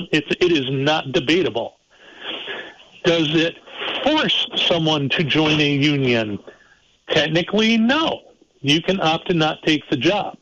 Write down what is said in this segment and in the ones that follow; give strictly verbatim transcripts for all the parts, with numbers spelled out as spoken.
It's, it is not debatable. Does it force someone to join a union? Technically, no. You can opt to not take the job.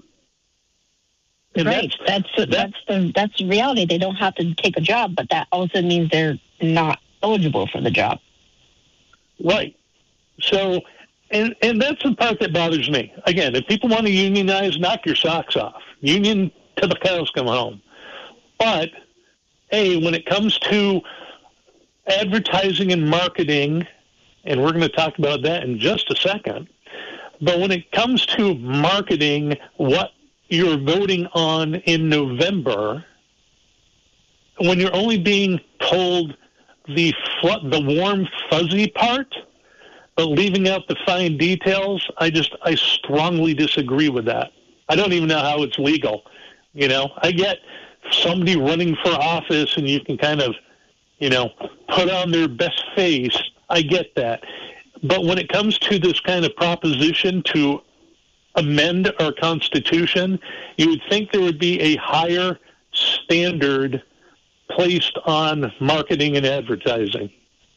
And right. That's that's, that's the that's the reality. They don't have to take a job, but that also means they're not eligible for the job. Right. So, and and that's the part that bothers me. Again, if people want to unionize, knock your socks off. Union till the cows come home. But, hey, when it comes to advertising and marketing, and we're going to talk about that in just a second, but when it comes to marketing what you're voting on in November, when you're only being told the fl- the warm, fuzzy part, but leaving out the fine details, I just, I strongly disagree with that. I don't even know how it's legal. You know, I get somebody running for office and you can kind of, you know, put on their best face. I get that. But when it comes to this kind of proposition to amend our Constitution, you would think there would be a higher standard placed on marketing and advertising.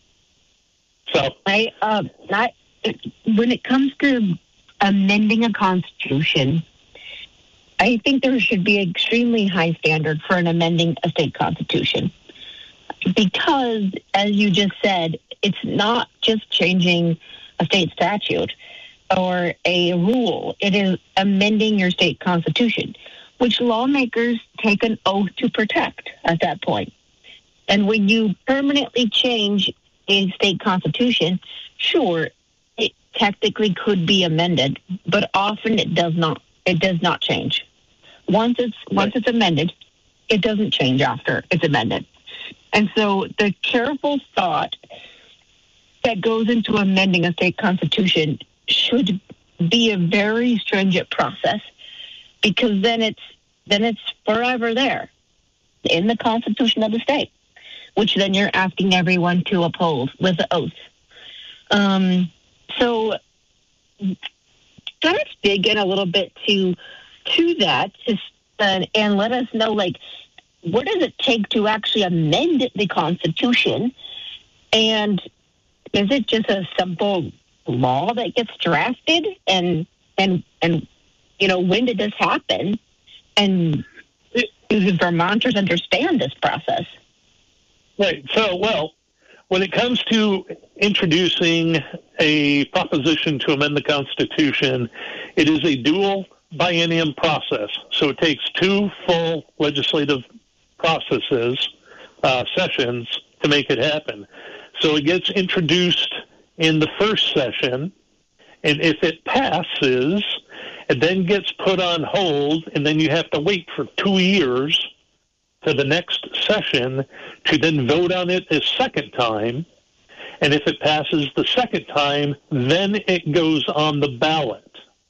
So, I, uh, I, when it comes to amending a Constitution, I think there should be an extremely high standard for an amending a state constitution. Because, as you just said, it's not just changing a state statute or a rule. It is amending your state constitution, which lawmakers take an oath to protect at that point. And when you permanently change a state constitution, sure, it technically could be amended, but often it does not. It does not change. Once it's once it's amended, it doesn't change after it's amended. And so the careful thought that goes into amending a state constitution should be a very stringent process, because then it's then it's forever there in the Constitution of the state, which then you're asking everyone to uphold with the oath. Um, so let's dig in a little bit to to that to, uh, and let us know, like, what does it take to actually amend the Constitution? And is it just a simple law that gets drafted? And, and, and you know, when did this happen? And do Vermonters understand this process? Right. So, well, when it comes to introducing a proposition to amend the Constitution, it is a dual biennium process. So it takes two full legislative processes, uh, sessions, to make it happen. So it gets introduced in the first session, and if it passes, it then gets put on hold, and then you have to wait for two years to the next session to then vote on it a second time. And if it passes the second time, then it goes on the ballot.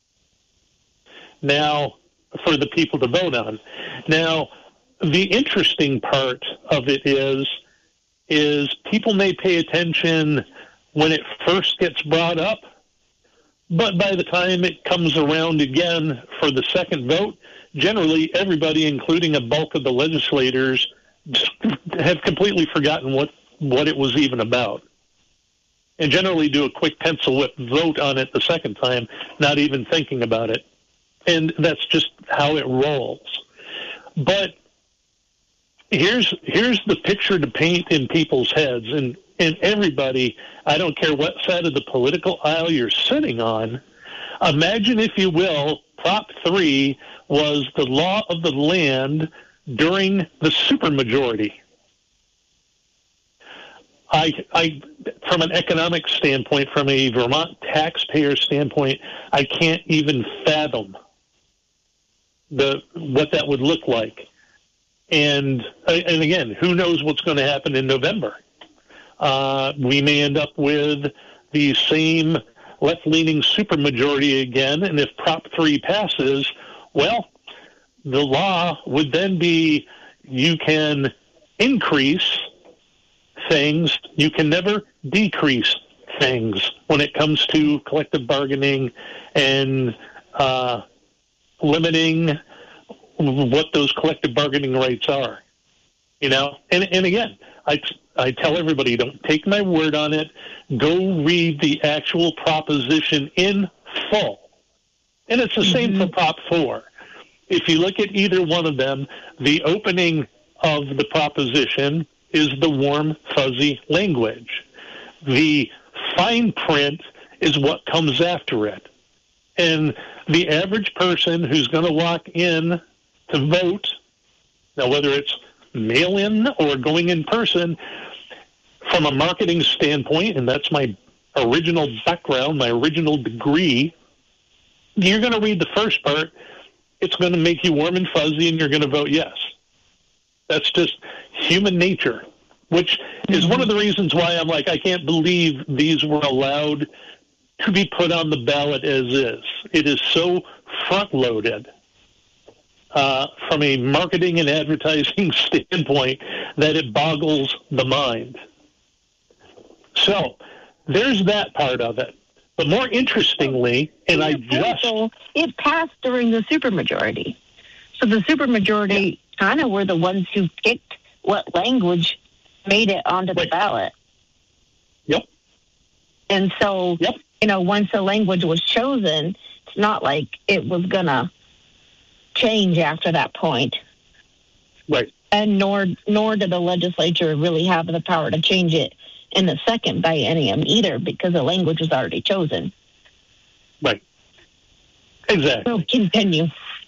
Now, for the people to vote on. Now, the interesting part of it is, is people may pay attention when it first gets brought up, but by the time it comes around again for the second vote, generally everybody, including a bulk of the legislators, have completely forgotten what, what it was even about. And generally do a quick pencil whip vote on it the second time, not even thinking about it. And that's just how it rolls. But here's here's the picture to paint in people's heads, and, and everybody, I don't care what side of the political aisle you're sitting on, imagine, if you will, Prop three was the law of the land during the supermajority. I, I, from an economic standpoint, from a Vermont taxpayer standpoint, I can't even fathom the what that would look like. And and again, who knows what's going to happen in November? Uh, we may end up with the same left-leaning supermajority again, and if Prop three passes, well, the law would then be you can increase things, you can never decrease things when it comes to collective bargaining and uh, limiting what those collective bargaining rights are. You know, and and again, I I tell everybody, don't take my word on it. Go read the actual proposition in full, and it's the mm-hmm. same for Prop four. If you look at either one of them, the opening of the proposition is the warm, fuzzy language. The fine print is what comes after it. And the average person who's going to walk in to vote, now whether it's mail-in or going in person, from a marketing standpoint, and that's my original background, my original degree, you're going to read the first part. It's going to make you warm and fuzzy, and you're going to vote yes. That's just human nature, which is one of the reasons why I'm like, I can't believe these were allowed to be put on the ballot as is. It is so front-loaded uh, from a marketing and advertising standpoint that it boggles the mind. So there's that part of it. But more interestingly, and I just... It passed during the supermajority. So the supermajority yeah. kind of were the ones who picked what language made it onto the right. ballot. Yep. And so, yep. you know, once the language was chosen, it's not like it was going to change after that point. Right. And nor nor did the legislature really have the power to change it in the second biennium either, because the language was already chosen. Right. Exactly. So continue.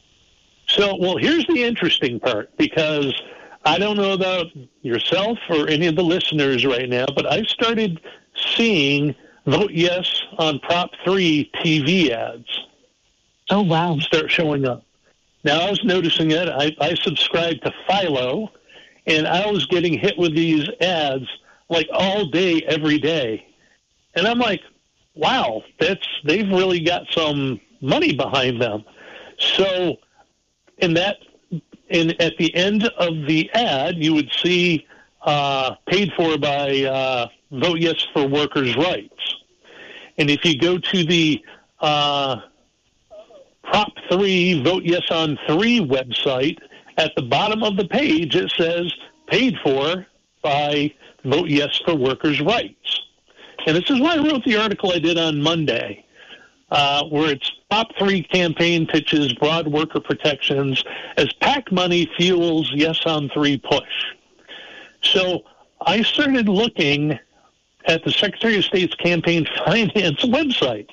So, well, here's the interesting part, because I don't know about yourself or any of the listeners right now, but I started seeing Vote Yes on Prop three T V ads. Oh, wow. Start showing up. Now, I was noticing it. I, I subscribed to Philo, and I was getting hit with these ads like all day, every day. And I'm like, wow, that's they've really got some money behind them. So in that, in at the end of the ad, you would see uh, paid for by uh, Vote Yes for Workers' Rights. And if you go to the uh, Prop three Vote Yes on three website, at the bottom of the page it says paid for by Vote Yes for Workers' Rights. And this is why I wrote the article I did on Monday, uh, where it's Prop three campaign pitches broad worker protections as PAC money fuels Yes on three push. So I started looking at the Secretary of State's campaign finance website.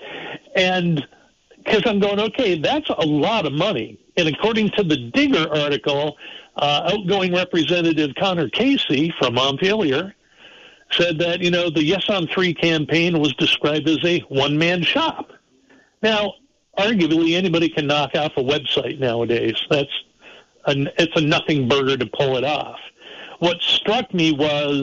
And because I'm going, okay, that's a lot of money. And according to the Digger article, uh, outgoing Representative Connor Casey from Montpelier said that, you know, the Yes on three campaign was described as a one-man shop. Now, arguably, anybody can knock off a website nowadays. That's a, it's a nothing burger to pull it off. What struck me was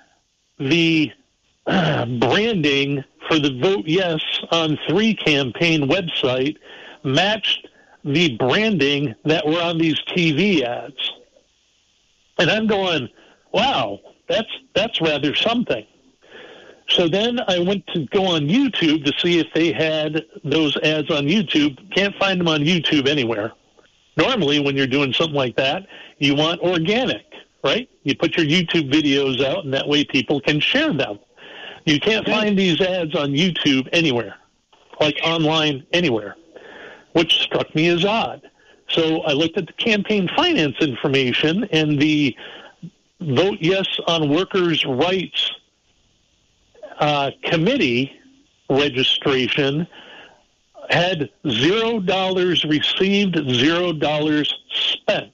the uh, branding for the Vote Yes on three campaign website matched the branding that were on these T V ads. And I'm going, wow, that's that's rather something. So then I went to go on YouTube to see if they had those ads on YouTube. Can't find them on YouTube anywhere. Normally, when you're doing something like that, you want organic, right? You put your YouTube videos out, and that way people can share them. You can't find these ads on YouTube anywhere, like online anywhere, which struck me as odd. So I looked at the campaign finance information, and the Vote Yes on Workers' Rights uh, committee registration had zero dollars received, zero dollars spent.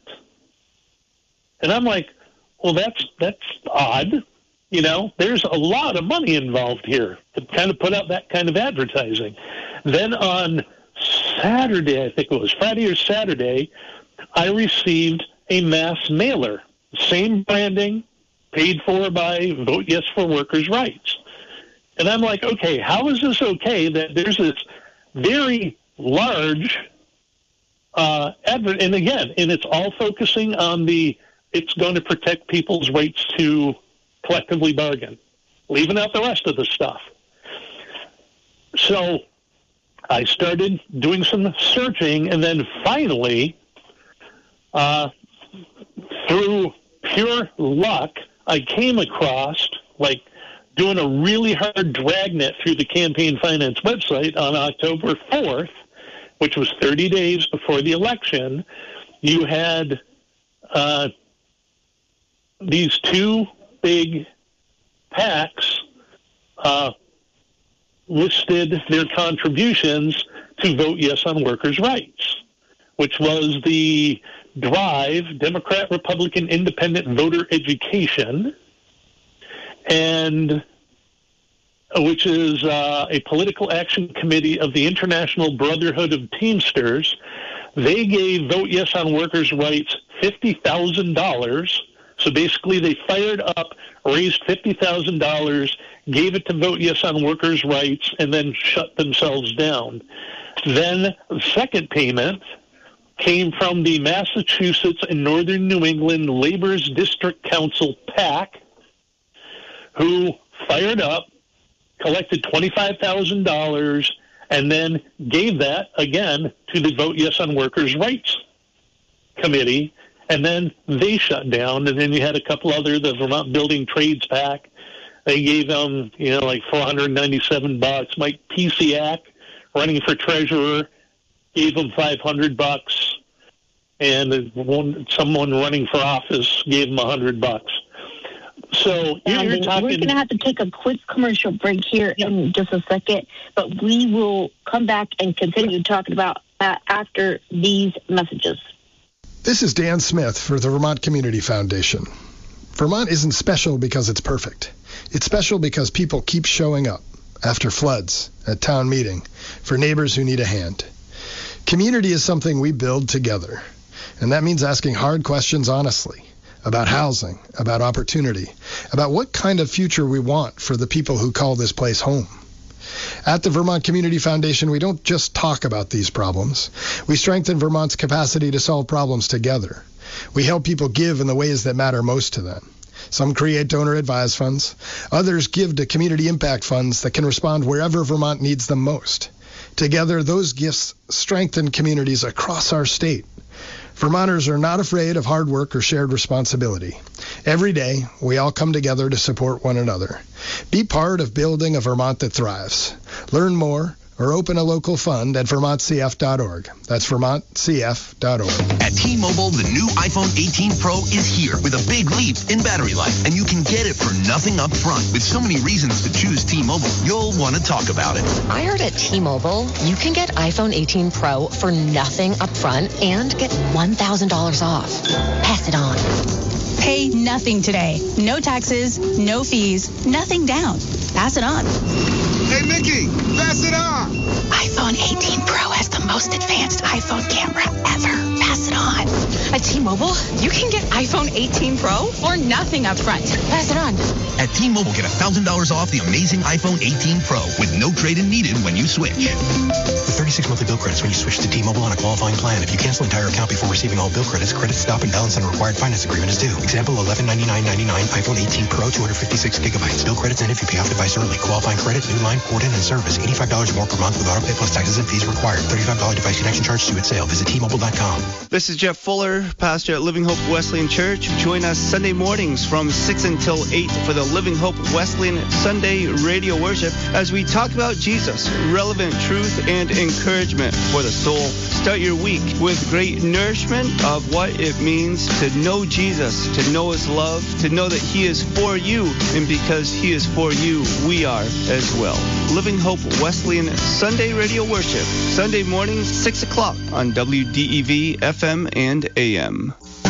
And I'm like, well, that's that's odd. You know, there's a lot of money involved here to kind of put out that kind of advertising. Then on Saturday, I think it was Friday or Saturday, I received a mass mailer. Same branding, paid for by Vote Yes for Workers' Rights. And I'm like, okay, how is this okay that there's this very large uh, advert, and again, and it's all focusing on the, it's going to protect people's rights to collectively bargain, leaving out the rest of the stuff. So I started doing some searching, and then finally, uh, through pure luck, I came across, like, doing a really hard dragnet through the campaign finance website on October fourth, which was thirty days before the election. You had uh, these two big PACs uh, listed their contributions to Vote Yes on Workers' Rights, which was the DRIVE, Democrat, Republican, Independent Voter Education, and which is uh, a political action committee of the International Brotherhood of Teamsters. They gave Vote Yes on Workers' Rights fifty thousand dollars. So basically they fired up, raised fifty thousand dollars, gave it to Vote Yes on Workers' Rights, and then shut themselves down. Then the second payment came from the Massachusetts and Northern New England Labor's District Council PAC, who fired up, collected twenty-five thousand dollars, and then gave that, again, to the Vote Yes on Workers' Rights Committee, and then they shut down. And then you had a couple other, the Vermont Building Trades PAC. They gave them, you know, like four hundred ninety-seven bucks. Mike Pisiak, running for treasurer, gave them five hundred bucks. And one, someone running for office gave them one hundred bucks. So you're, you're talking, we're going to have to take a quick commercial break here yeah. in just a second, but we will come back and continue talking about that after these messages. This is Dan Smith for the Vermont Community Foundation. Vermont isn't special because it's perfect. It's special because people keep showing up after floods, at town meeting, for neighbors who need a hand. Community is something we build together, and that means asking hard questions honestly about housing, about opportunity, about what kind of future we want for the people who call this place home. At the Vermont Community Foundation, we don't just talk about these problems. We strengthen Vermont's capacity to solve problems together. We help people give in the ways that matter most to them. Some create donor-advised funds. Others give to community impact funds that can respond wherever Vermont needs them most. Together, those gifts strengthen communities across our state. Vermonters are not afraid of hard work or shared responsibility. Every day, we all come together to support one another. Be part of building a Vermont that thrives. Learn more or open a local fund at vermont c f dot org. That's vermont c f dot org. At T-Mobile, the new iPhone eighteen Pro is here with a big leap in battery life, and you can get it for nothing up front. With so many reasons to choose T-Mobile, you'll want to talk about it. I heard at T-Mobile, you can get iPhone eighteen Pro for nothing up front and get one thousand dollars off. Pass it on. Pay nothing today. No taxes, no fees, nothing down. Pass it on. Hey, Mickey, pass it on. iPhone eighteen Pro has the most advanced iPhone camera ever. Pass it on. At T-Mobile, you can get iPhone eighteen Pro for nothing up front. Pass it on. At T-Mobile, get one thousand dollars off the amazing iPhone eighteen Pro with no trade-in needed when you switch. With thirty-six monthly bill credits when you switch to T-Mobile on a qualifying plan. If you cancel an entire account before receiving all bill credits, credits stop and balance on a required finance agreement is due. Example, eleven ninety-nine ninety-nine iPhone eighteen Pro, two hundred fifty-six gigabytes. Bill credits end if you pay off device early. Qualifying credit, new line, port in, and service. eighty-five dollars more per month with auto pay plus taxes and fees required. thirty-five dollars device connection charge due at sale. Visit T Mobile dot com. This is Jeff Fuller, pastor at Living Hope Wesleyan Church. Join us Sunday mornings from six until eight for the Living Hope Wesleyan Sunday radio worship as we talk about Jesus, relevant truth and encouragement for the soul. Start your week with great nourishment of what it means to know Jesus, to know his love, to know that he is for you, and because he is for you, we are as well. Living Hope Wesleyan Sunday radio worship, Sunday mornings, six o'clock on W D E V F M and A M.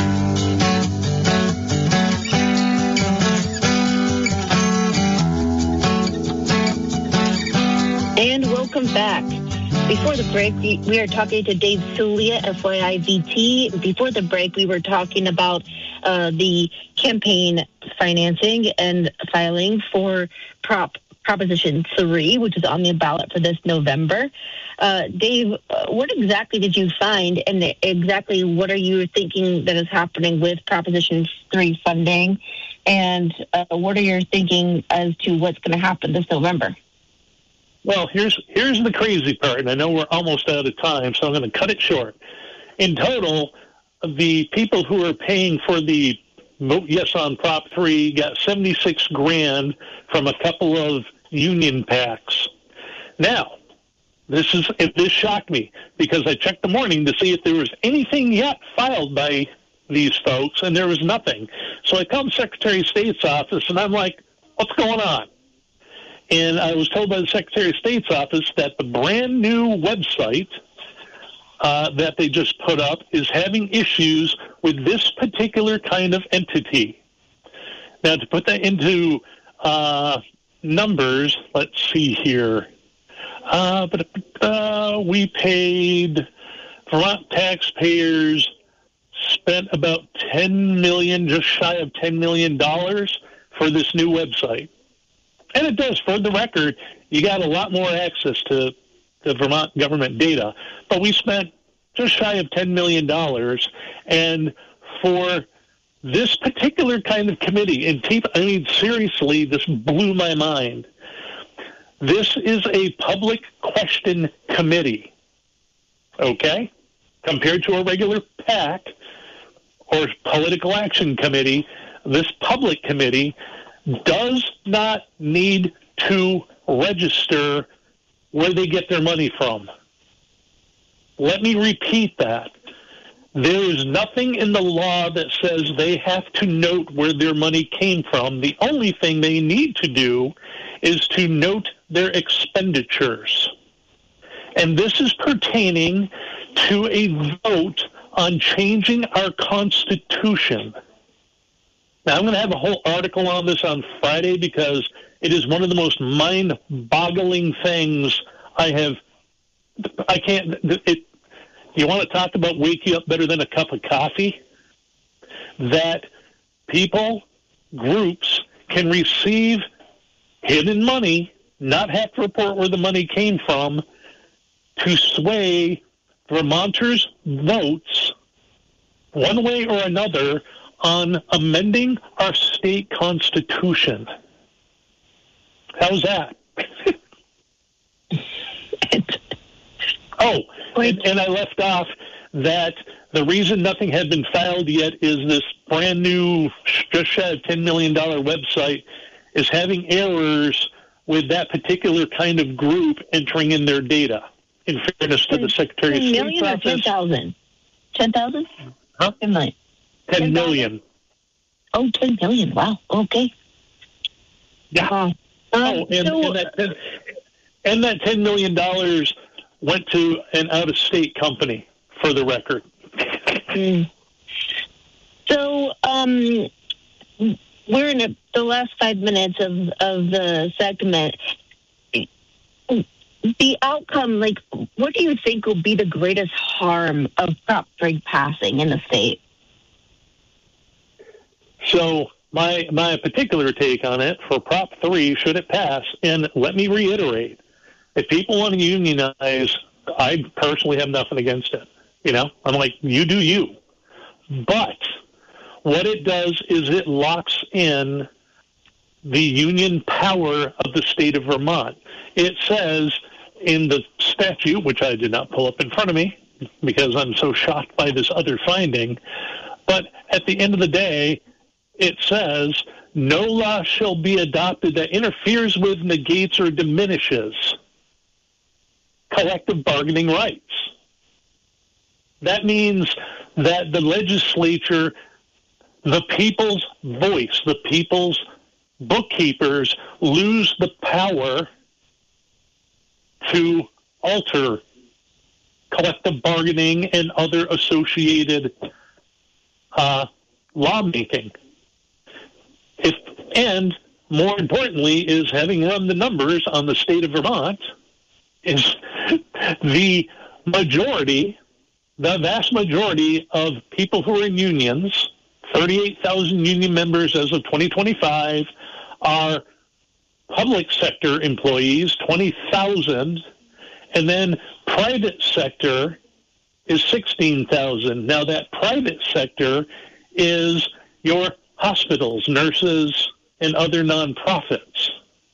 And welcome back. Before the break, we, we are talking to Dave Sulia, F Y I V T. Before the break, we were talking about uh, the campaign financing and filing for Prop Proposition three, which is on the ballot for this November. Uh, Dave, uh, what exactly did you find, and exactly what are you thinking that is happening with Proposition three funding, and uh, what are your thinking as to what's going to happen this November? Well, here's here's the crazy part, and I know we're almost out of time, so I'm going to cut it short. In total, the people who are paying for the vote yes on Prop three, got seventy-six grand from a couple of union PACs. Now, this is this shocked me because I checked the morning to see if there was anything yet filed by these folks, and there was nothing. So I called the Secretary of State's office, and I'm like, what's going on? And I was told by the Secretary of State's office that the brand new website uh, that they just put up is having issues with this particular kind of entity. Now, to put that into uh, numbers, let's see here. Uh, but uh, we paid, Vermont taxpayers spent about ten million dollars, just shy of ten million dollars for this new website. And it does, for the record, you got a lot more access to the Vermont government data. But we spent just shy of ten million dollars. And for this particular kind of committee, and keep, I mean, seriously, this blew my mind. This is a public question committee, okay? Compared to a regular PAC or political action committee, this public committee does not need to register where they get their money from. Let me repeat that. There is nothing in the law that says they have to note where their money came from. The only thing they need to do is to note their expenditures. And this is pertaining to a vote on changing our Constitution. Now, I'm going to have a whole article on this on Friday because it is one of the most mind-boggling things I have. I can't. It, you want to talk about wake you up better than a cup of coffee? That people, groups, can receive hidden money, not have to report where the money came from, to sway Vermonters' votes one way or another on amending our state constitution. How's that? oh, and, and I left off that the reason nothing had been filed yet is this brand new, just shy of ten million dollars website is having errors with that particular kind of group entering in their data. In fairness to the Secretary of State's office. ten million or ten thousand? ten thousand? Huh? ten million. ten million. Oh, ten million. Wow. Okay. Yeah. Uh, oh, and, so, and, that ten, and that ten million dollars went to an out-of-state company, for the record. mm. So, um, we're in a, the last five minutes of, of the segment. The outcome, like, what do you think will be the greatest harm of Prop three passing in the state? So my my particular take on it for Prop three, should it pass, and let me reiterate, if people want to unionize, I personally have nothing against it. You know, I'm like, you do you. But what it does is it locks in the union power of the state of Vermont. It says in the statute, which I did not pull up in front of me because I'm so shocked by this other finding, but at the end of the day, it says, no law shall be adopted that interferes with, negates, or diminishes collective bargaining rights. That means that the legislature, the people's voice, the people's bookkeepers lose the power to alter collective bargaining and other associated uh, lawmaking. If, and more importantly, is having run the numbers on the state of Vermont, is the majority, the vast majority of people who are in unions, thirty-eight thousand union members as of twenty twenty-five, are public sector employees, twenty thousand, and then private sector is sixteen thousand. Now, that private sector is your hospitals, nurses, and other nonprofits.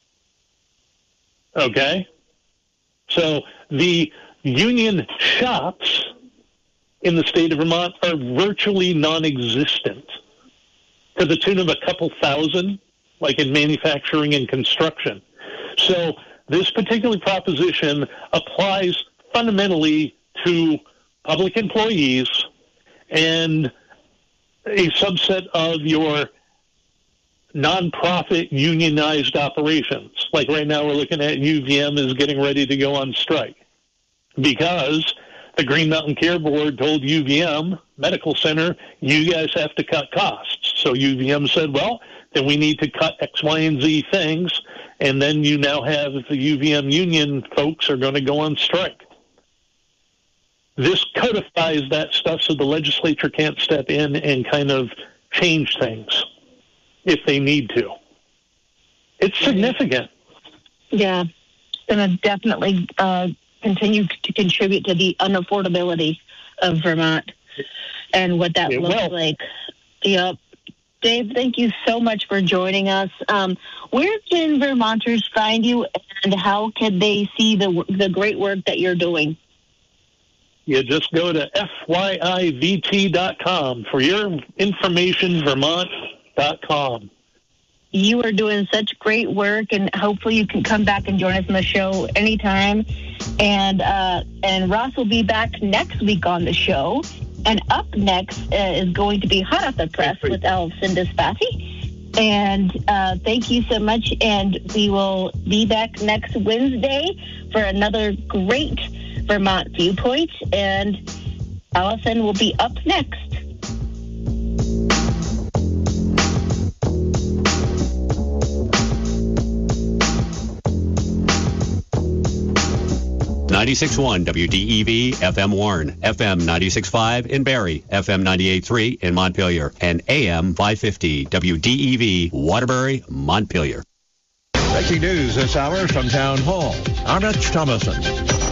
Okay? So the union shops in the state of Vermont are virtually non-existent. to the tune of a couple thousand, like in manufacturing and construction. So this particular proposition applies fundamentally to public employees and a subset of your nonprofit unionized operations. Like right now we're looking at U V M is getting ready to go on strike because the Green Mountain Care Board told U V M Medical Center, you guys have to cut costs. So U V M said, well, then we need to cut X, Y, and Z things, and then you now have the U V M union folks are going to go on strike. This codifies that stuff so the legislature can't step in and kind of change things if they need to. It's significant. Yeah, it's going to definitely uh, continue to contribute to the unaffordability of Vermont and what that it looks will. like. Yep. Dave, thank you so much for joining us. Um, where can Vermonters find you, and how can they see the the great work that you're doing? You just go to F Y I V T dot com for your information, Vermont dot com. You are doing such great work, and hopefully you can come back and join us on the show anytime. And uh, and Ross will be back next week on the show. And up next uh, is going to be Hot Off the Press with Alcinda Spassi. And uh, thank you so much. And we will be back next Wednesday for another great Vermont Viewpoint. And Allison will be up next. ninety-six point one W D E V F M Warren, F M ninety-six point five in Barrie, F M ninety-eight point three in Montpelier, and A M five fifty W D E V Waterbury, Montpelier. Breaking news this hour from Town Hall. I'm Rich Thomason.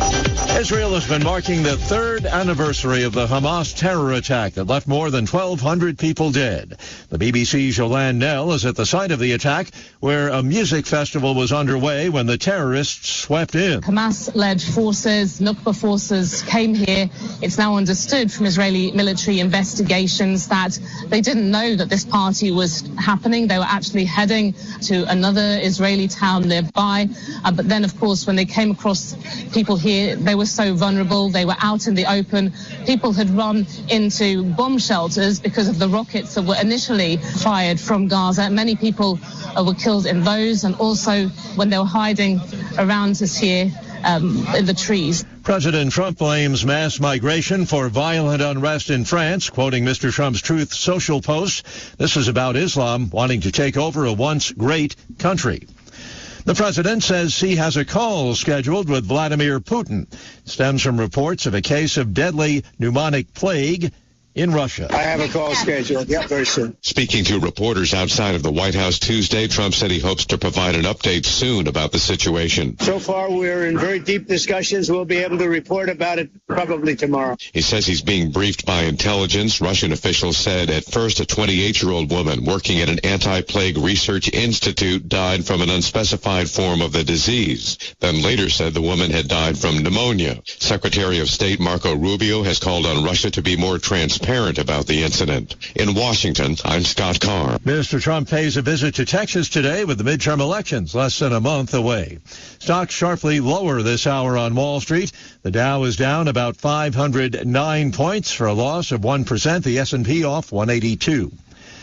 Israel has been marking the third anniversary of the Hamas terror attack that left more than twelve hundred people dead. The B B C's Yolande Knell is at the site of the attack, where a music festival was underway when the terrorists swept in. Hamas-led forces, Nukba forces, came here. It's now understood from Israeli military investigations that they didn't know that this party was happening. They were actually heading to another Israeli town nearby. Uh, but then, of course, when they came across people here, they were so vulnerable. They were out in the open. People had run into bomb shelters because of the rockets that were initially fired from Gaza. Many people uh, were killed in those, and also when they were hiding around us here um, in the trees. President Trump blames mass migration for violent unrest in France, quoting Mister Trump's Truth Social post. This is about Islam wanting to take over a once great country. The president says he has a call scheduled with Vladimir Putin. It stems from reports of a case of deadly pneumonic plague in Russia. I have a call scheduled. Yep, very soon. Speaking to reporters outside of the White House Tuesday, Trump said he hopes to provide an update soon about the situation. So far, we're in very deep discussions. We'll be able to report about it probably tomorrow. He says he's being briefed by intelligence. Russian officials said at first a twenty-eight-year-old woman working at an anti-plague research institute died from an unspecified form of the disease. Then later said the woman had died from pneumonia. Secretary of State Marco Rubio has called on Russia to be more transparent about the incident. In Washington, I'm Scott Carr. Mister Trump pays a visit to Texas today with the midterm elections less than a month away. Stocks sharply lower this hour on Wall Street. The Dow is down about five hundred nine points for a loss of one percent. The S and P off one eighty-two.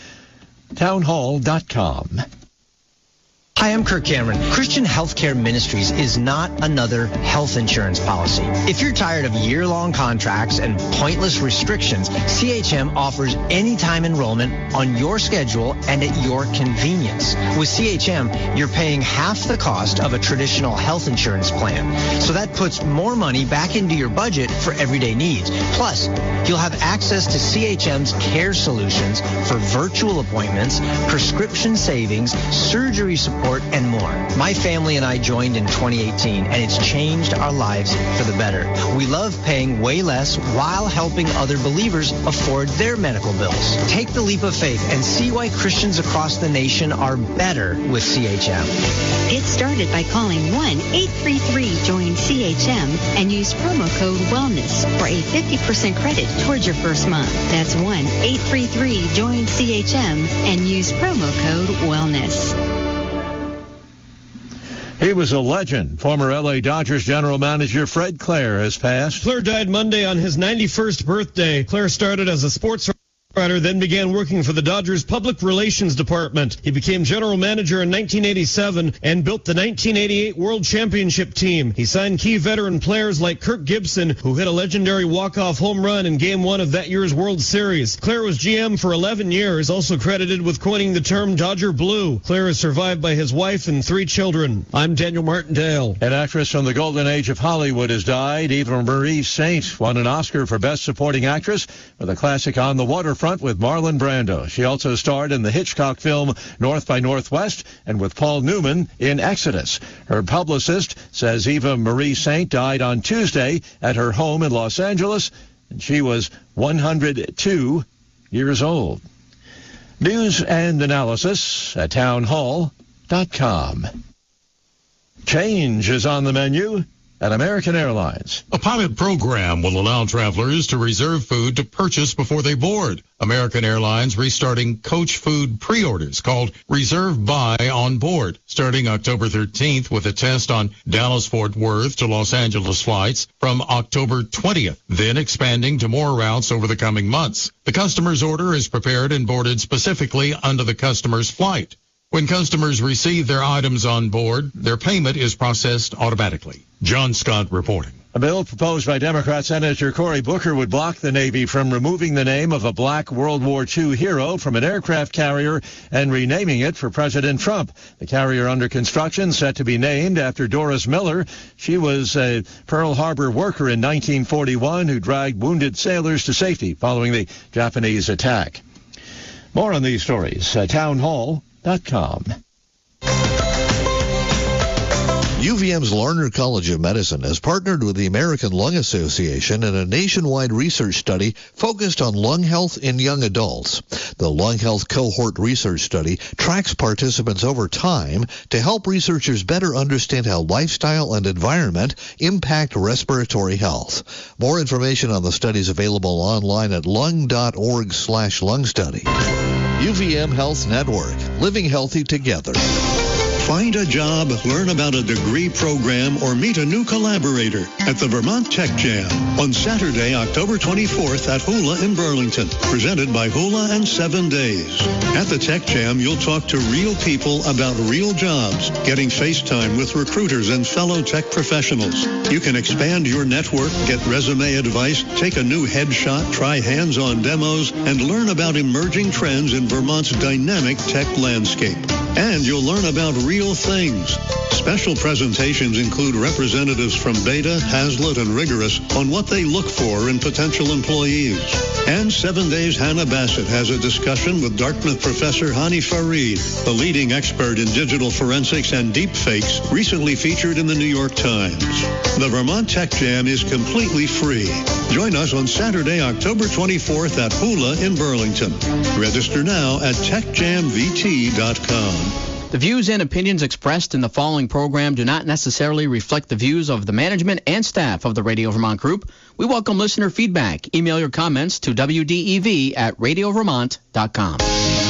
townhall dot com. Hi, I'm Kirk Cameron. Christian Healthcare Ministries is not another health insurance policy. If you're tired of year-long contracts and pointless restrictions, C H M offers anytime enrollment on your schedule and at your convenience. With C H M, you're paying half the cost of a traditional health insurance plan. So that puts more money back into your budget for everyday needs. Plus, you'll have access to C H M's care solutions for virtual appointments, prescription savings, surgery support, support, and more. My family and I joined in twenty eighteen, and it's changed our lives for the better. We love paying way less while helping other believers afford their medical bills. Take the leap of faith and see why Christians across the nation are better with C H M. Get started by calling one eight three three join C H M and use promo code WELLNESS for a fifty percent credit towards your first month. That's one eight three three join C H M and use promo code WELLNESS. He was a legend. Former L A Dodgers general manager Fred Clare has passed. Clare died Monday on his ninety-first birthday. Clare started as a sports writer, then began working for the Dodgers Public Relations Department. He became general manager in nineteen eighty-seven and built the nineteen eighty-eight World Championship team. He signed key veteran players like Kirk Gibson, who hit a legendary walk-off home run in Game one of that year's World Series. Clare was G M for eleven years, also credited with coining the term Dodger Blue. Clare is survived by his wife and three children. I'm Daniel Martindale. An actress from the golden age of Hollywood has died. Eva Marie Saint won an Oscar for Best Supporting Actress for the classic On the Waterfront with Marlon Brando. She also starred in the Hitchcock film North by Northwest and with Paul Newman in Exodus. Her publicist says Eva Marie Saint died on Tuesday at her home in Los Angeles, and she was one hundred two years old. News and analysis at town hall dot com. Change is on the menu at American Airlines. A pilot program will allow travelers to reserve food to purchase before they board. American Airlines restarting coach food pre-orders called Reserve Buy on Board, starting October thirteenth with a test on Dallas-Fort Worth to Los Angeles flights from October twentieth, then expanding to more routes over the coming months. The customer's order is prepared and boarded specifically under the customer's flight. When customers receive their items on board, their payment is processed automatically. John Scott reporting. A bill proposed by Democrat Senator Cory Booker would block the Navy from removing the name of a black World War Two hero from an aircraft carrier and renaming it for President Trump. The carrier under construction set to be named after Doris Miller. She was a Pearl Harbor worker in nineteen forty-one who dragged wounded sailors to safety following the Japanese attack. More on these stories at town hall dot com. U V M's Larner College of Medicine has partnered with the American Lung Association in a nationwide research study focused on lung health in young adults. The Lung Health Cohort Research Study tracks participants over time to help researchers better understand how lifestyle and environment impact respiratory health. More information on the study is available online at lung.org slash lung study. U V M Health Network, living healthy together. Find a job, learn about a degree program, or meet a new collaborator at the Vermont Tech Jam on Saturday, October twenty-fourth at Hula in Burlington, presented by Hula and Seven Days. At the Tech Jam, you'll talk to real people about real jobs, getting FaceTime with recruiters and fellow tech professionals. You can expand your network, get resume advice, take a new headshot, try hands-on demos, and learn about emerging trends in Vermont's dynamic tech landscape. And you'll learn about real things. Special presentations include representatives from Beta, Hazlitt, and Rigorous on what they look for in potential employees. And Seven Days Hannah Bassett has a discussion with Dartmouth professor Hani Farid, the leading expert in digital forensics and deepfakes, recently featured in the New York Times. The Vermont Tech Jam is completely free. Join us on Saturday, October twenty-fourth at Hula in Burlington. Register now at tech jam v t dot com. The views and opinions expressed in the following program do not necessarily reflect the views of the management and staff of the Radio Vermont Group. We welcome listener feedback. Email your comments to w d e v at radio vermont dot com.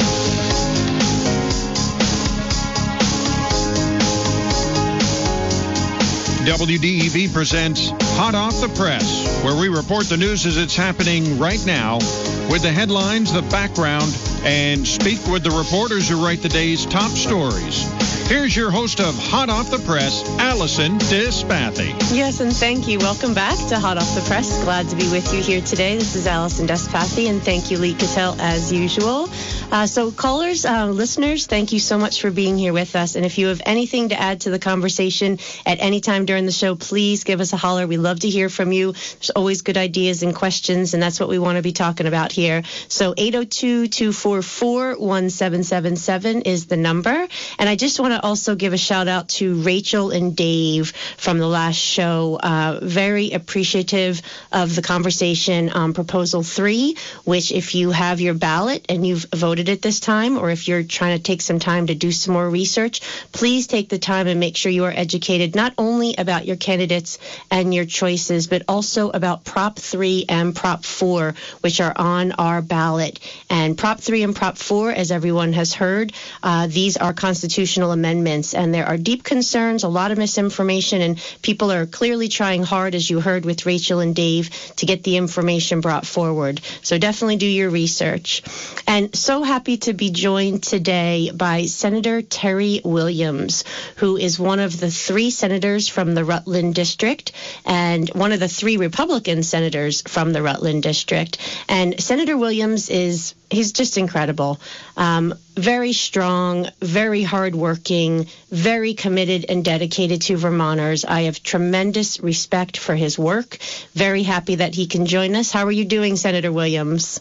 W D E V presents Hot Off the Press, where we report the news as it's happening right now with the headlines, the background, and speak with the reporters who write the day's top stories. Here's your host of Hot Off the Press, Allison Despathy. Yes, and thank you. Welcome back to Hot Off the Press. Glad to be with you here today. This is Allison Despathy, and thank you, Lee Cattell, as usual. Uh, so callers, uh, listeners, thank you so much for being here with us. And if you have anything to add to the conversation at any time during the show, please give us a holler. We love to hear from you. There's always good ideas and questions, and that's what we want to be talking about here. So eight oh two, two four four four, one seven seven seven is the number. And I just want to also give a shout out to Rachel and Dave from the last show. Uh, very appreciative of the conversation on Proposal three, which if you have your ballot and you've voted it this time, or if you're trying to take some time to do some more research, please take the time and make sure you are educated not only about your candidates and your choices, but also about Prop three and Prop four, which are on our ballot. And Prop three and Prop four, as everyone has heard, uh, these are constitutional amendments, and there are deep concerns, a lot of misinformation, and people are clearly trying hard, as you heard with Rachel and Dave, to get the information brought forward. So definitely do your research. And so happy to be joined today by Senator Terry Williams, who is one of the three senators from the Rutland District and one of the three Republican senators from the Rutland District. And Senator Williams is, he's just incredible. Um, very strong, very hardworking, very committed and dedicated to Vermonters. I have tremendous respect for his work. Very happy that he can join us. How are you doing, Senator Williams?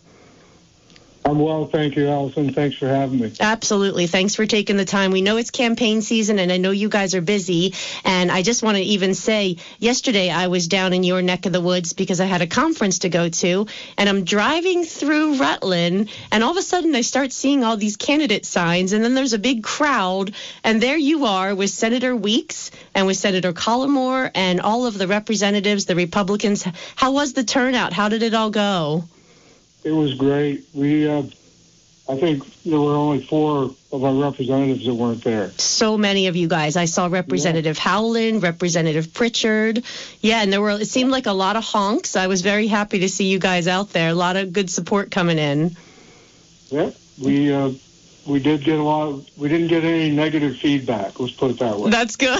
I'm well, thank you, Allison. Thanks for having me. Absolutely. Thanks for taking the time. We know it's campaign season, and I know you guys are busy. And I just want to even say, yesterday I was down in your neck of the woods because I had a conference to go to, and I'm driving through Rutland, and all of a sudden I start seeing all these candidate signs, and then there's a big crowd, and there you are with Senator Weeks and with Senator Collimore and all of the representatives, the Republicans. How was the turnout? How did it all go? It was great. We, uh, I think there were only four of our representatives that weren't there. So many of you guys. I saw Representative yeah. Howland, Representative Pritchard. Yeah, and there were, it seemed like a lot of honks. I was very happy to see you guys out there. A lot of good support coming in. Yeah, we, uh, we did get a lot of, we didn't get any negative feedback. Let's put it that way. That's good.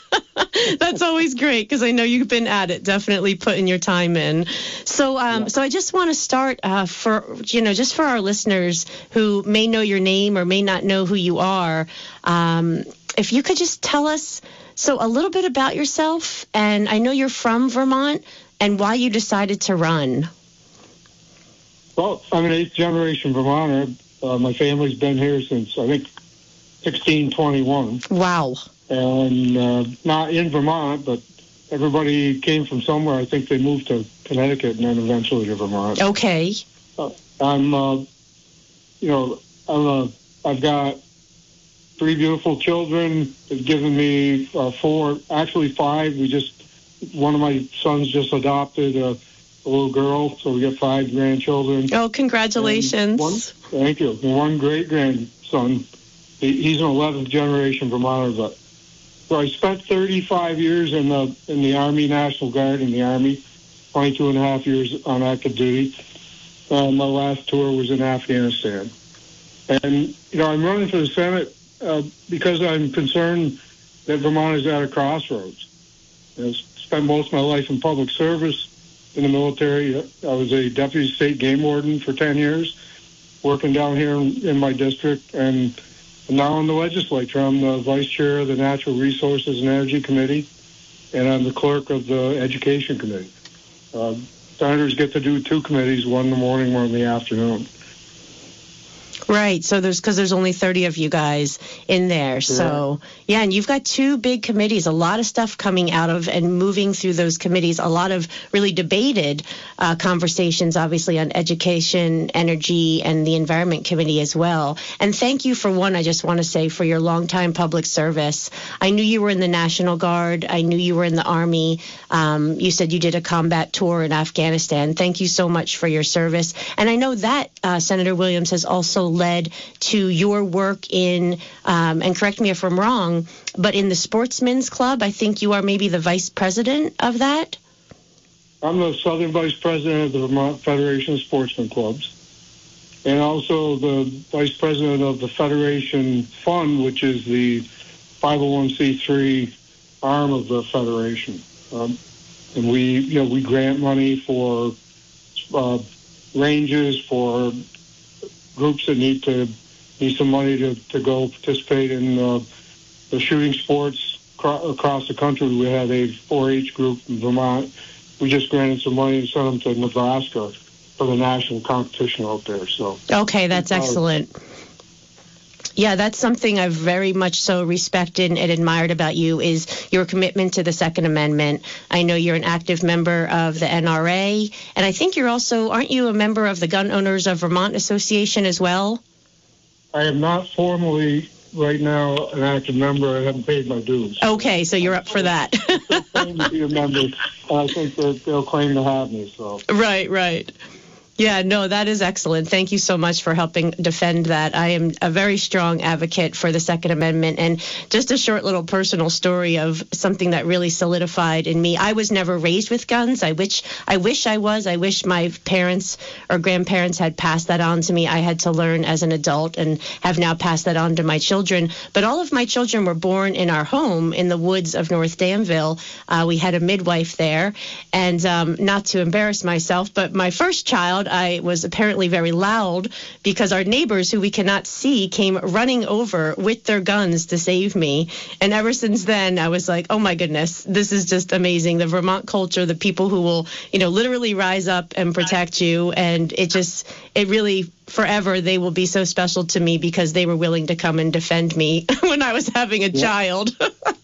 That's always great because I know you've been at it, definitely putting your time in. So, um, yeah. so I just want to start uh, for you know, just for our listeners who may know your name or may not know who you are. Um, if you could just tell us so a little bit about yourself, and I know you're from Vermont, and why you decided to run. Well, I'm an eighth generation Vermonter. Uh, my family's been here since I think sixteen twenty-one. Wow. And uh, not in Vermont, but everybody came from somewhere. I think they moved to Connecticut and then eventually to Vermont. Okay. Uh, I'm, uh, you know, I'm a, I've got three beautiful children. They've given me uh, four, actually five. We just, one of my sons just adopted a, a little girl, so we got five grandchildren. Oh, congratulations. One, thank you. And one great-grandson. He, he's an eleventh generation Vermonter, but so I spent thirty-five years in the in the Army, National Guard in the Army, twenty-two and a half years on active duty. Uh, my last tour was in Afghanistan. And, you know, I'm running for the Senate uh, because I'm concerned that Vermont is at a crossroads. You know, I spent most of my life in public service in the military. I was a deputy state game warden for ten years, working down here in, in my district, and now in the legislature. I'm the vice chair of the Natural Resources and Energy Committee, and I'm the clerk of the Education Committee. Uh, senators get to do two committees, one in the morning, one in the afternoon. Right. So there's because there's only thirty of you guys in there. So, yeah, and you've got two big committees, a lot of stuff coming out of and moving through those committees, a lot of really debated uh, conversations, obviously, on education, energy, and the Environment Committee as well. And thank you for one, I just want to say, for your longtime public service. I knew you were in the National Guard. I knew you were in the Army. Um, you said you did a combat tour in Afghanistan. Thank you so much for your service. And I know that uh, Senator Williams has also led to your work in, um, and correct me if I'm wrong, but in the Sportsmen's Club. I think you are maybe the vice president of that? I'm the Southern Vice President of the Vermont Federation of Sportsmen Clubs, and also the Vice President of the Federation Fund, which is the five oh one c three arm of the Federation. Um, and we, you know, we grant money for uh, ranges, for groups that need to need some money to, to go participate in uh, the shooting sports cro- across the country. We have a four H group in Vermont. We just granted some money and sent them to Nebraska for the national competition out there. So okay, that's uh, excellent. Yeah, that's something I've very much so respected and admired about you is your commitment to the Second Amendment. I know you're an active member of the N R A, and I think you're also, aren't you a member of the Gun Owners of Vermont Association as well? I am not formally right now an active member. I haven't paid my dues. Okay, so you're up for that. I'm claiming to be a member, and I think that they'll claim to have me. So Right, right. Yeah, no, that is excellent. Thank you so much for helping defend that. I am a very strong advocate for the Second Amendment. And just a short little personal story of something that really solidified in me. I was never raised with guns. I wish I wish I was. I wish my parents or grandparents had passed that on to me. I had to learn as an adult and have now passed that on to my children. But all of my children were born in our home in the woods of North Danville. Uh, we had a midwife there. And um, not to embarrass myself, but my first child, I was apparently very loud because our neighbors, who we cannot see, came running over with their guns to save me. And ever since then, I was like, oh my goodness, this is just amazing. The Vermont culture, the people who will, you know, literally rise up and protect you. And it just, it really, forever, they will be so special to me because they were willing to come and defend me when I was having a yeah. child.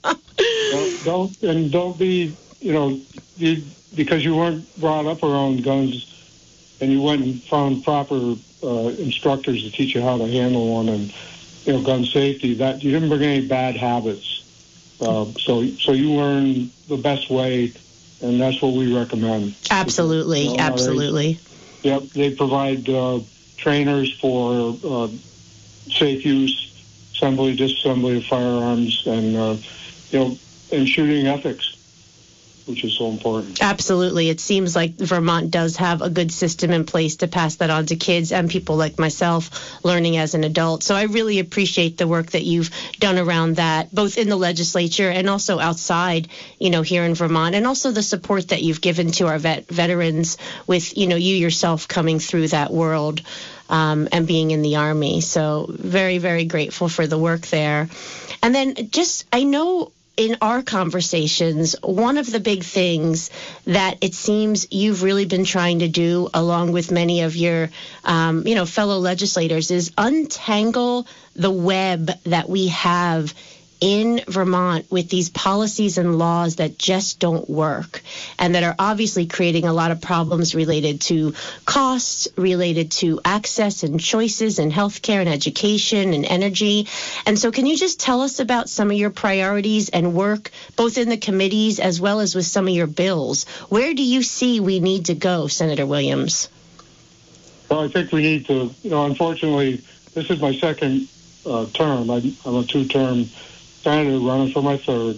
don't, don't, and don't be, you know, you, because you weren't brought up around guns, and you went and found proper uh, instructors to teach you how to handle one and, you know, gun safety, that you didn't bring any bad habits. Uh, so so you learn the best way, and that's what we recommend. Absolutely, because, you know, They, absolutely. yep, they provide uh, trainers for uh, safe use, assembly, disassembly of firearms, and, uh, you know, and shooting ethics, which is so important. Absolutely. It seems like Vermont does have a good system in place to pass that on to kids and people like myself learning as an adult. So I really appreciate the work that you've done around that, both in the legislature and also outside, you know, here in Vermont, and also the support that you've given to our vet veterans with, you know, you yourself coming through that world um, and being in the Army. So very, very grateful for the work there. And then just, I know, in our conversations, one of the big things that it seems you've really been trying to do, along with many of your, um, you know, fellow legislators, is untangle the web that we have in Vermont with these policies and laws that just don't work and that are obviously creating a lot of problems related to costs, related to access and choices in healthcare and education and energy. And so can you just tell us about some of your priorities and work, both in the committees as well as with some of your bills? Where do you see we need to go, Senator Williams? Well, I think we need to, you know, unfortunately, this is my second uh, term. I'm, I'm a two-term senator running for my third.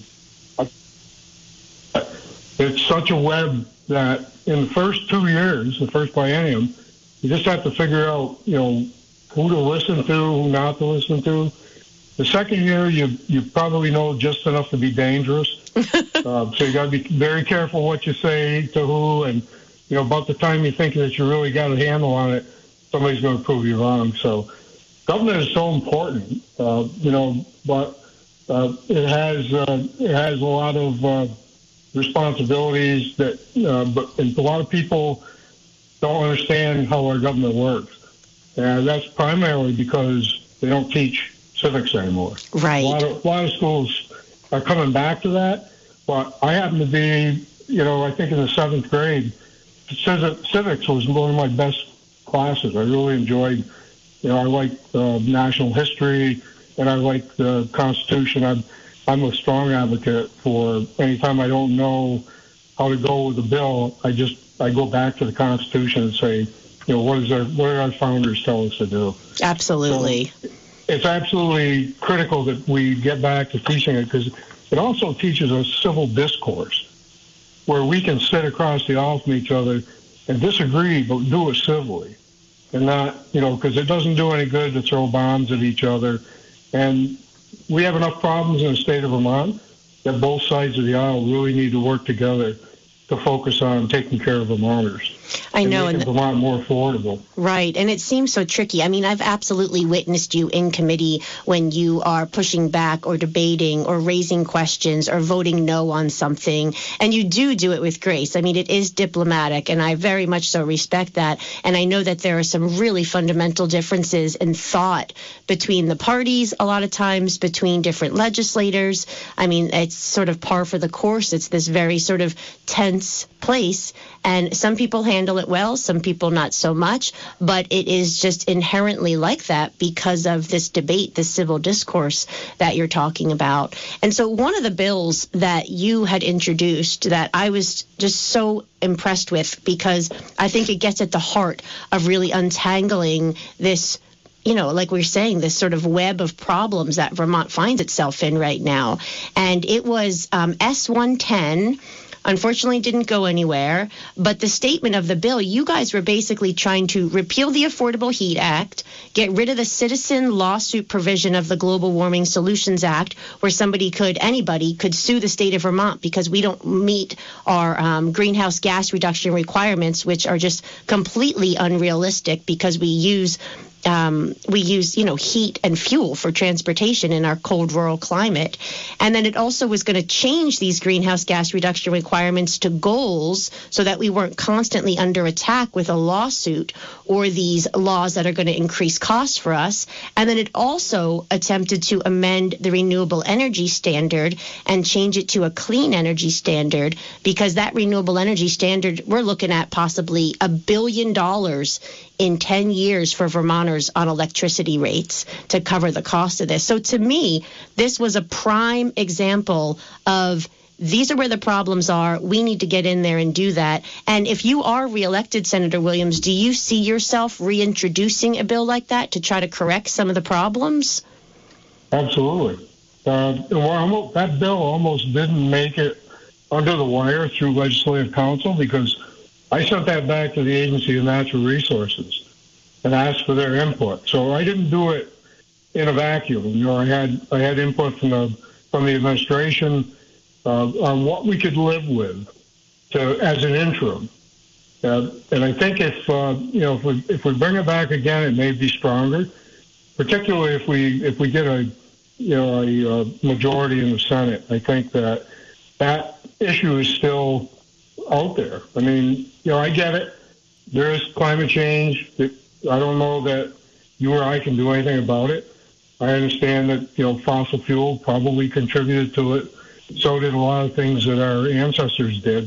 It's such a web that in the first two years, the first biennium, you just have to figure out, you know, who to listen to, who not to listen to. The second year, you you probably know just enough to be dangerous. uh, so you got to be very careful what you say to who, and you know, about the time you think that you really got a handle on it, somebody's going to prove you wrong. So government is so important, uh, you know, but Uh, it has uh, it has a lot of uh, responsibilities that, uh, but a lot of people don't understand how our government works, and that's primarily because they don't teach civics anymore. Right. A lot of, a lot of schools are coming back to that, but I happen to be, you know, I think in the seventh grade, civics was one of my best classes. I really enjoyed, you know, I liked uh, national history. And I like the Constitution. I'm, I'm a strong advocate for anytime I don't know how to go with a bill, I just I go back to the Constitution and say, you know, what is our what did our founders tell us to do? Absolutely. So it's absolutely critical that we get back to teaching it, because it also teaches us civil discourse, where we can sit across the aisle from each other and disagree, but do it civilly, and not, you know, because it doesn't do any good to throw bombs at each other. And we have enough problems in the state of Vermont that both sides of the aisle really need to work together to focus on taking care of Vermonters. I know, and and making Vermont more affordable. Right, and it seems so tricky. I mean, I've absolutely witnessed you in committee when you are pushing back or debating or raising questions or voting no on something, and you do do it with grace. I mean, it is diplomatic, and I very much so respect that. And I know that there are some really fundamental differences in thought between the parties, a lot of times between different legislators. I mean, it's sort of par for the course. It's this very sort of tense place, and some people handle it well, some people not so much, but it is just inherently like that because of this debate, this civil discourse that you're talking about. And so one of the bills that you had introduced that I was just so impressed with, because I think it gets at the heart of really untangling this, you know, like we we're saying, this sort of web of problems that Vermont finds itself in right now. And it was um, S one ten. Unfortunately, didn't go anywhere. But the statement of the bill, you guys were basically trying to repeal the Affordable Heat Act, get rid of the citizen lawsuit provision of the Global Warming Solutions Act, where somebody could, anybody could sue the state of Vermont because we don't meet our um, greenhouse gas reduction requirements, which are just completely unrealistic because we use Um, we use, you know, heat and fuel for transportation in our cold rural climate. And then it also was going to change these greenhouse gas reduction requirements to goals so that we weren't constantly under attack with a lawsuit or these laws that are going to increase costs for us. And then it also attempted to amend the renewable energy standard and change it to a clean energy standard, because that renewable energy standard, we're looking at possibly a billion dollars in ten years for Vermonters on electricity rates to cover the cost of this. So to me, this was a prime example of these are where the problems are. We need to get in there and do that. And if you are reelected, Senator Williams, do you see yourself reintroducing a bill like that to try to correct some of the problems? Absolutely. Uh, well, almost, that bill almost didn't make it under the wire through Legislative Council, because I sent that back to the Agency of Natural Resources and asked for their input. So I didn't do it in a vacuum. You know, I had I had input from the from the administration uh, on what we could live with to as an interim. Uh, and I think if uh, you know if we if we bring it back again, it may be stronger, particularly if we if we get a you know a, a majority in the Senate. I think that that issue is still out there. I mean, you know, I get it. There is climate change. I don't know that you or I can do anything about it. I understand that, you know, fossil fuel probably contributed to it. So did a lot of things that our ancestors did.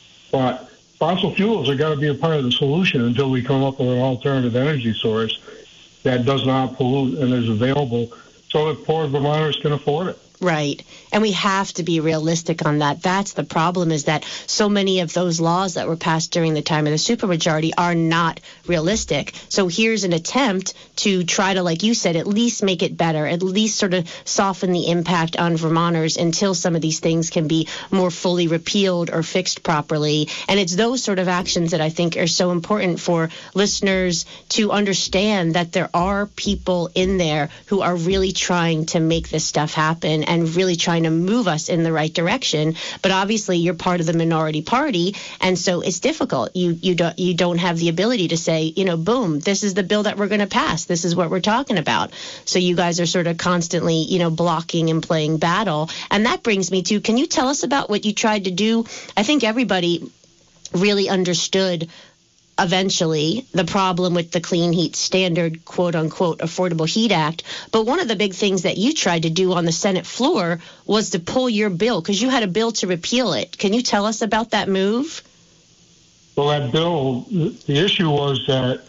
But fossil fuels are got to be a part of the solution until we come up with an alternative energy source that does not pollute and is available so that poor Vermonters can afford it. Right. And we have to be realistic on that. That's the problem, is that so many of those laws that were passed during the time of the supermajority are not realistic. So here's an attempt to try to, like you said, at least make it better, at least sort of soften the impact on Vermonters until some of these things can be more fully repealed or fixed properly. And it's those sort of actions that I think are so important for listeners to understand, that there are people in there who are really trying to make this stuff happen and really trying to move us in the right direction. But obviously, you're part of the minority party, and so it's difficult. You you don't you don't have the ability to say, you know, boom, this is the bill that we're going to pass. This is what we're talking about. So you guys are sort of constantly, you know, blocking and playing battle. And that brings me to, can you tell us about what you tried to do? I think everybody really understood eventually the problem with the Clean Heat Standard, quote unquote, Affordable Heat Act. But one of the big things that you tried to do on the Senate floor was to pull your bill, because you had a bill to repeal it. Can you tell us about that move? Well, that bill, the issue was that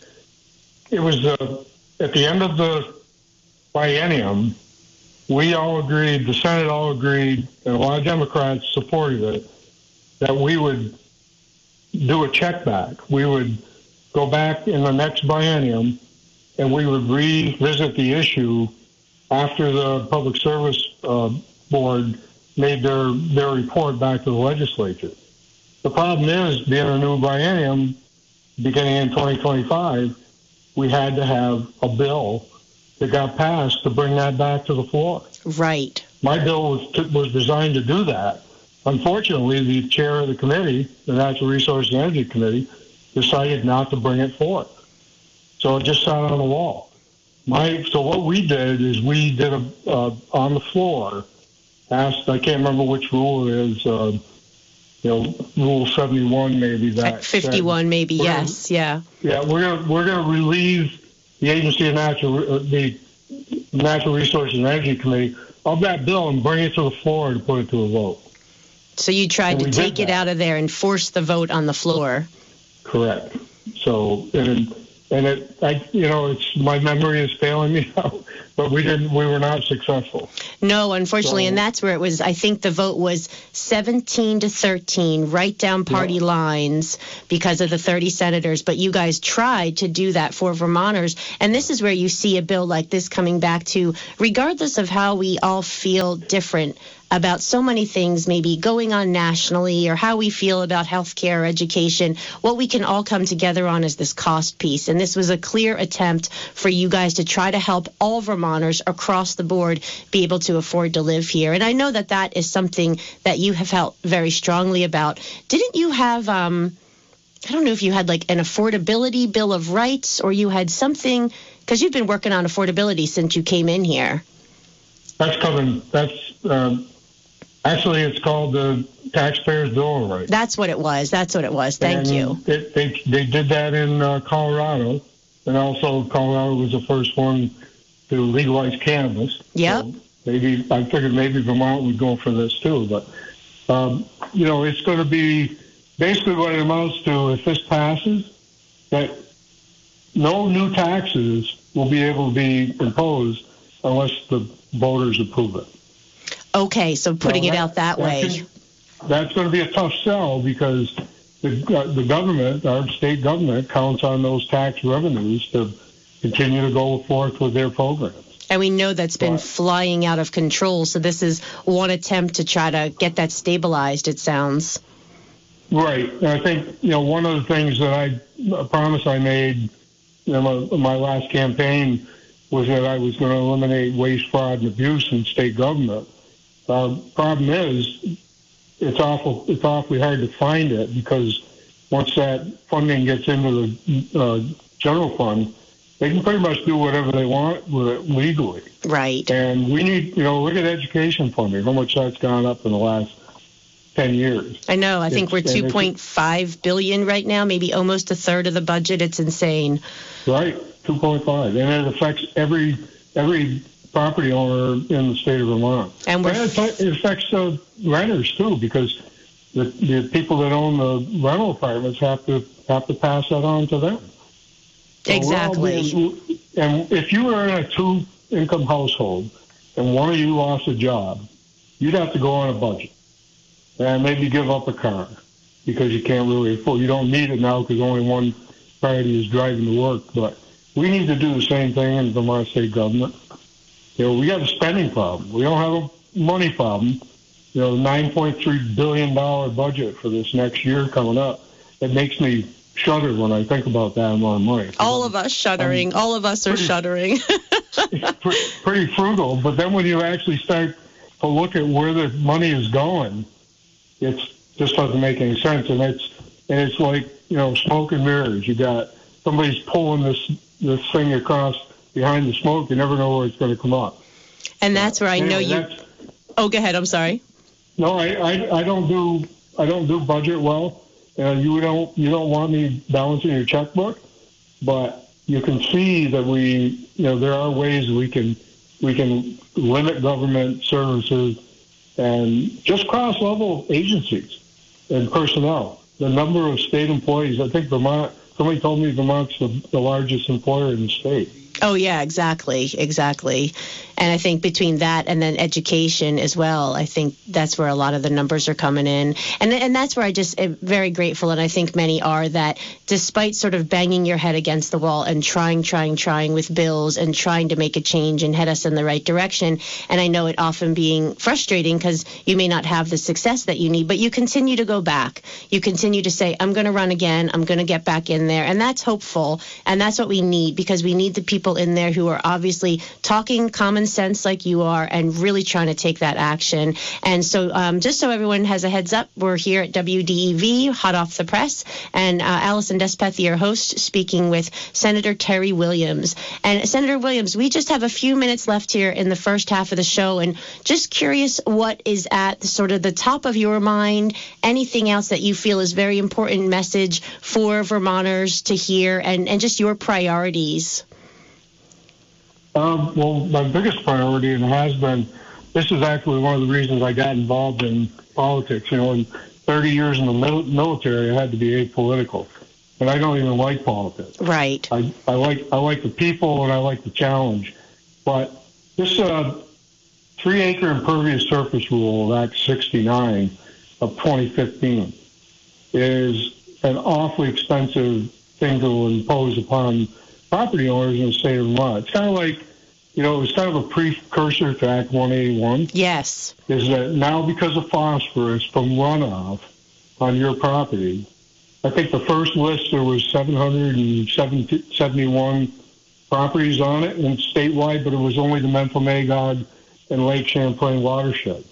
it was uh, at the end of the biennium, we all agreed, the Senate all agreed, and a lot of Democrats supported it, that we would do a check back. We would go back in the next biennium and we would revisit the issue after the Public Service uh, Board made their, their report back to the legislature. The problem is, being a new biennium, beginning in twenty twenty-five, we had to have a bill that got passed to bring that back to the floor. Right. My bill was, to, was designed to do that. Unfortunately, the chair of the committee, the Natural Resources and Energy Committee, decided not to bring it forth. So it just sat on the wall. My so what we did is we did a uh, on the floor. Asked I can't remember which rule it is. Uh, you know, Rule seventy-one maybe that. fifty-one said, maybe. Yes. Yeah. Yeah, we're gonna we're gonna relieve the Agency of Natural uh, the Natural Resources and Energy Committee of that bill and bring it to the floor to put it to a vote. So you tried And to we take did it that. out of there and force the vote on the floor. Correct. So and and it I you know it's my memory is failing me now, but we didn't we were not successful. No, unfortunately, So- and that's where it was. I think the vote was seventeen to thirteen, right down party lines because of the thirty senators. But you guys tried to do that for Vermonters. And this is where you see a bill like this coming back to, regardless of how we all feel different about so many things maybe going on nationally or how we feel about healthcare or education, what we can all come together on is this cost piece. And this was a clear attempt for you guys to try to help all Vermonters across the board be able to afford to live here. And I know that that is something that you have felt very strongly about. Didn't you have, um, I don't know if you had like an affordability bill of rights or you had something, because you've been working on affordability since you came in here. That's coming. That's um, actually it's called the Taxpayers Bill of Rights. That's what it was. That's what it was. Thank And you. It, they they did that in uh, Colorado, and also Colorado was the first one to legalize cannabis. Yep. So maybe I figured maybe Vermont would go for this too, but um, you know it's going to be basically what it amounts to if this passes, that no new taxes will be able to be imposed unless the voters approve it. Okay, so putting Now, it out that way. can- that's going to be a tough sell because the, uh, the government, our state government, counts on those tax revenues to continue to go forth with their programs. And we know that's been flying out of control. So this is one attempt to try to get that stabilized, it sounds. Right. And I think, you know, one of the things that I, a promise I made in my, my last campaign was that I was going to eliminate waste, fraud, and abuse in state government. Uh, problem is, it's awful. It's awfully hard to find it because once that funding gets into the uh, general fund, they can pretty much do whatever they want with it legally. Right. And we need, you know, look at education funding. How much that's gone up in the last ten years. I know. I think we're It's- and two it's- point five billion dollars right now, maybe almost a third of the budget. It's insane. Right, two point five, and it affects every every property owner in the state of Vermont. And we're it, affect- it affects uh, renters too, because the, the people that own the rental apartments have to have to pass that on to them. So we're all Exactly. being- and if you were in a two-income household and one of you lost a job, you'd have to go on a budget and maybe give up a car because you can't really afford. You don't need it now because only one party is driving to work. But we need to do the same thing in Vermont state government. You know, we got a spending problem. We don't have a money problem. You know, nine point three billion dollars budget for this next year coming up. It makes me shudder when I think about that amount of money. All of us shuddering. All of us are shuddering. Pretty frugal, but then when you actually start to look at where the money is going, it just doesn't make any sense. And it's and it's like, you know, smoke and mirrors. You got somebody's pulling this this thing across behind the smoke. You never know where it's going to come up. And that's where I know Anyway, you. that's- Oh, go ahead. I'm sorry. No, I, I I don't do I don't do budget well. Uh, you don't you don't want me balancing your checkbook, but you can see that we you know there are ways we can we can limit government services and just cross level agencies and personnel. The number of state employees. I think Vermont. Somebody told me Vermont's the, the largest employer in the state. Oh, yeah, exactly, exactly. And I think between that and then education as well, I think that's where a lot of the numbers are coming in. And and that's where I just am very grateful, and I think many are, that despite sort of banging your head against the wall and trying, trying, trying with bills and trying to make a change and head us in the right direction, and I know it often being frustrating because you may not have the success that you need, but you continue to go back. You continue to say, I'm going to run again. I'm going to get back in there. And that's hopeful, and that's what we need, because we need the people people in there who are obviously talking common sense like you are and really trying to take that action. And so um, just so everyone has a heads up, we're here at W D E V, hot off the press, and uh, Allison Despeth, your host, speaking with Senator Terry Williams. And Senator Williams, we just have a few minutes left here in the first half of the show, and just curious what is at sort of the top of your mind, anything else that you feel is very important message for Vermonters to hear, and, and just your priorities. Um, well, my biggest priority, and has been, this is actually one of the reasons I got involved in politics. You know, in thirty years in the mil- military, I had to be apolitical, and I don't even like politics. Right. I, I like I like the people, and I like the challenge. But this uh, three-acre impervious surface rule of Act sixty-nine of twenty fifteen is an awfully expensive thing to impose upon property owners in the state of Vermont. It's kind of like, you know, it's kind of a precursor to Act one eighty-one. Yes. Is that now because of phosphorus from runoff on your property, I think the first list there was seven hundred seventy-one properties on it and statewide, but it was only the Memphremagog and Lake Champlain watershed.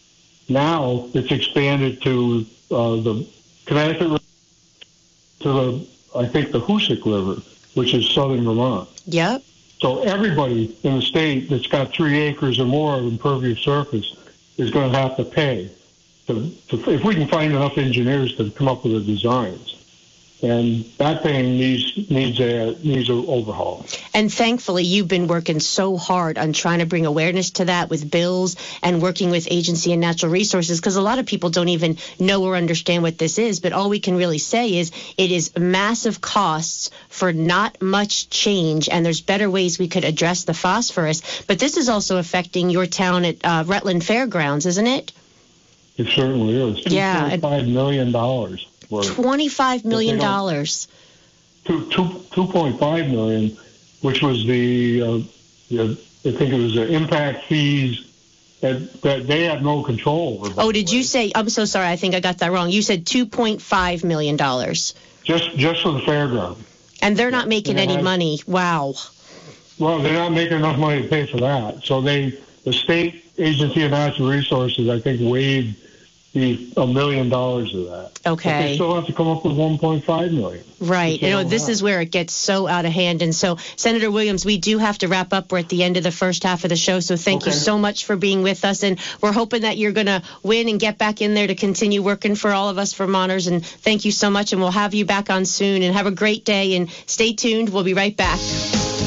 Now it's expanded to uh, the Connecticut River, to the, I think, the Hoosick River, which is southern Vermont. Yep. So everybody in the state that's got three acres or more of impervious surface is going to have to pay to, to, if we can find enough engineers to come up with the designs. And that thing needs needs a needs an overhaul. And thankfully, you've been working so hard on trying to bring awareness to that with bills and working with Agency and Natural Resources, because a lot of people don't even know or understand what this is. But all we can really say is it is massive costs for not much change, and there's better ways we could address the phosphorus. But this is also affecting your town at uh, Rutland Fairgrounds, isn't it? It certainly is. Yeah. two point five million dollars. twenty-five million dollars. Two, two, two point five million, which was the, uh, the I think it was the impact fees that, that they have no control over. Oh, did you say? I'm so sorry. I think I got that wrong. You said two point five million dollars. Just just for the fairground. And they're not making they any have, money. Wow. Well, they're not making enough money to pay for that. So they, the state Agency of Natural Resources, I think, waived the a million dollars of that. Okay. But they still have to come up with one point five million. Right. You know, this is where it gets so out of hand. And so, Senator Williams, we do have to wrap up. We're at the end of the first half of the show. So thank okay. you so much for being with us. And we're hoping that you're going to win and get back in there to continue working for all of us Vermonters. And thank you so much. And we'll have you back on soon. And have a great day. And stay tuned. We'll be right back.